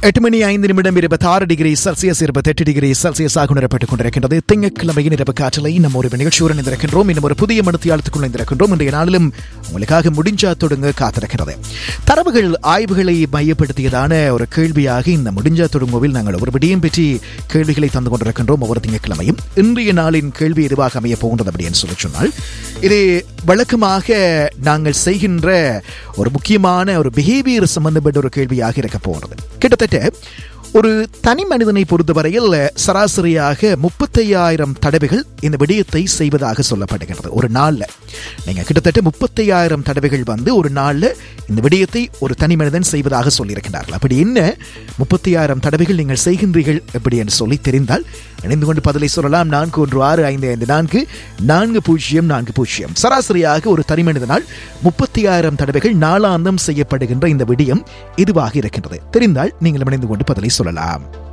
8 மணி 5 நிமிடம் 26 degree Celsius 28 degree Celsius ஆக உணரப்பட்டுக் கொண்டிருக்கின்றது. திங்கட்கிழமையின் இரவு காற்றலை நம்ம ஒரு நிகழ்ச்சியுடன் இருக்கின்றோம். இன்னும் ஒரு புதிய மனுத்தியாளத்துக்குள் இருக்கின்றோம். இன்றைய நாளிலும் உங்களுக்காக முடிஞ்சா தொடுங்க காத்திருக்கிறது. தரவுகள் ஆய்வுகளை மையப்படுத்தியதான ஒரு கேள்வியாக இந்த முடிஞ்சா தொடுங்கோவில் நாங்கள் ஒரு விடியம் பற்றி கேள்விகளை தந்து கொண்டிருக்கின்றோம் ஒவ்வொரு திங்கட்கிழமையும். இன்றைய நாளின் கேள்வி எதுவாக அமைய போகின்றது அப்படின்னு சொல்லி சொன்னால், இது வழக்கமாக நாங்கள் செய்கின்ற ஒரு முக்கியமான ஒரு பிஹேவியர் சம்பந்தப்பட்ட ஒரு கேள்வியாக இருக்க போகிறது. கிட்டத்தட்ட ஒரு தனி மனிதனை பொறுத்தவரையில் சராசரியாக 35,000 தடவைகள் இந்த விடயத்தை செய்வதாக சொல்லப்படுகிறது. ஒரு நாளில் நீங்க கிட்டத்தட்ட 35,000 தடவைகள் ஒரு நாளில் இந்த விடயத்தை ஒரு தனி மனிதன் செய்வதாக சொல்லியிருக்கிறார்கள். அப்படி என்ன 35,000 தடவைகள் நீங்கள் செய்கின்றீர்கள் எப்படி என்று சொல்லி தெரிந்தால் இணைந்து கொண்டு பதிலை சொல்லலாம். 416655440440. சராசரியாக ஒரு தனி மனிதனால் 35,000 தடவைகள் நாளாந்தம் செய்யப்படுகின்ற இந்த விடயம் இதுவாக இருக்கின்றது. தெரிந்தால் நீங்கள் இணைந்து கொண்டு பதிலை சொல்லலாம்.